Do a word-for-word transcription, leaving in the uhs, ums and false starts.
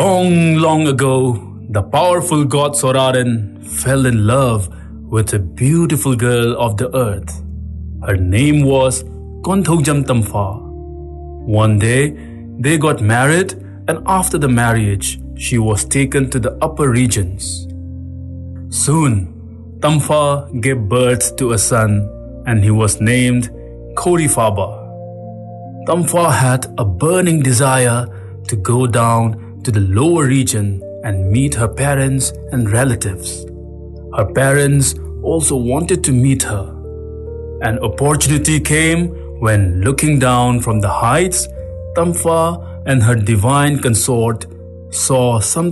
Long, long ago, the powerful god Sorarin fell in love with a beautiful girl of the earth. Her name was Konthogjam Tamfa. One day, they got married, and after the marriage, she was taken to the upper regions. Soon, Tamfa gave birth to a son, and he was named Khorifaba. Tamfa had a burning desire to go down to the lower region and meet her parents and relatives. Her parents also wanted to meet her. An opportunity came when, looking down from the heights, Tamfa and her divine consort saw something